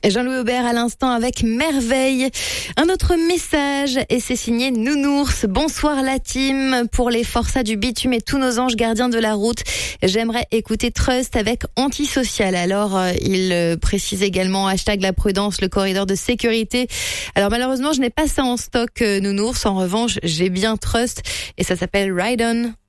Jean-Louis Aubert à l'instant avec Merveille. Un autre message et c'est signé Nounours. Bonsoir la team. Pour les forçats du bitume et tous nos anges gardiens de la route, j'aimerais écouter Trust avec Antisocial. Alors il précise également hashtag la prudence, le corridor de sécurité. Alors malheureusement je n'ai pas ça en stock Nounours. En revanche j'ai bien Trust et ça s'appelle Ride On.